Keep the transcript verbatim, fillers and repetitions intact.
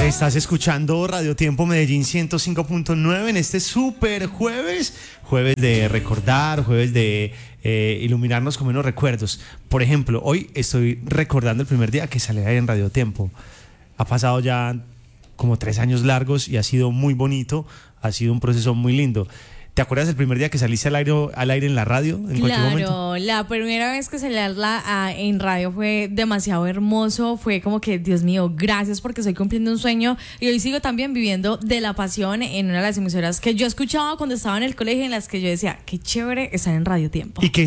Estás escuchando Radio Tiempo Medellín ciento cinco punto nueve en este super jueves, jueves de recordar, jueves de eh, iluminarnos con menos recuerdos. Por ejemplo, hoy estoy recordando el primer día que salí en Radio Tiempo. Ha pasado ya como tres años largos y ha sido muy bonito, ha sido un proceso muy lindo. ¿Te acuerdas del primer día que saliste al aire, al aire en la radio? En cualquier momento. Claro, la primera vez que salí a la, a, en radio fue demasiado hermoso. Fue como que, Dios mío, gracias porque estoy cumpliendo un sueño. Y hoy sigo también viviendo de la pasión en una de las emisoras que yo escuchaba cuando estaba en el colegio, en las que yo decía, qué chévere estar en Radio Tiempo. ¿Y qué